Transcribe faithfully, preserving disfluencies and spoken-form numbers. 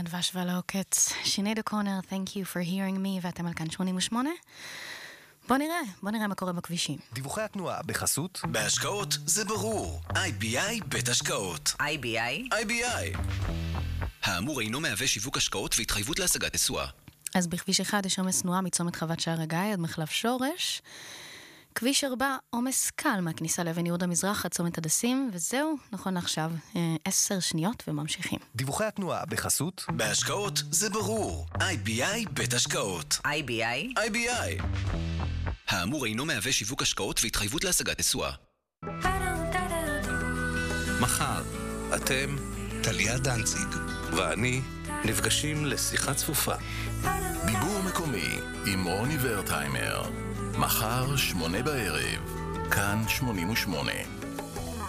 דבש ועל העוקץ. שיני דה קונר, thank you for hearing me, ואתם על כאן שמונים ושמונה. בוא נראה, בוא נראה מה קורה בכבישים. דיווחי התנועה בחסות. בהשקעות זה ברור. איי בי איי בית השקעות. איי בי איי? איי בי איי. האמור אינו מהווה שיווק השקעות והתחייבות להשגת תשואה. אז בכביש אחד יש עומס תנועה מצומת חוות שער הגיא עד מחלף שורש. כביש ארבע, עומס קל מהכניסה לאבן יהודה מזרח עד צומת הדסים, וזהו, נכון לעכשיו, עשר שניות וממשיכים. דיווחי התנועה בחסות. בהשקעות זה ברור. איי בי איי בית השקעות. איי בי איי? איי בי איי. האמור אינו מהווה שיווק השקעות והתחייבות להשגת תשואה. מחר, אתם, טליה דנציג ואני נפגשים לשיחה צפופה. דיבור מקומי עם רוני ורטהיימר. מחר שמונה בערב, כאן שמונים ושמונה.